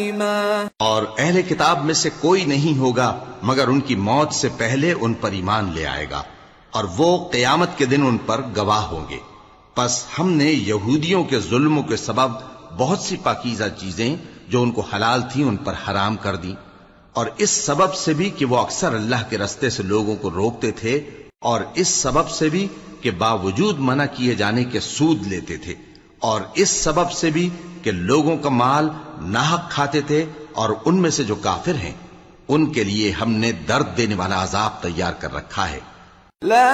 और अहले किताब में से कोई नहीं होगा मगर उनकी मौत से पहले उन पर ईमान ले आएगा और वो क़यामत के दिन उन पर गवाह होंगे। बस हमने यहूदियों के जुल्मों के सबब बहुत सी पाकीज़ा चीजें जो उनको हलाल थी उन पर हराम कर दी, और इस सबब से भी कि वो अक्सर अल्लाह के रस्ते से लोगों को रोकते थे, और इस सबब से भी कि बावजूद मना किए जाने के सूद लेते थे, और इस सबब से भी कि लोगों का माल नाहक खाते थे। और उनमें से जो काफिर हैं उनके लिए हमने दर्द देने वाला अजाब तैयार कर रखा है।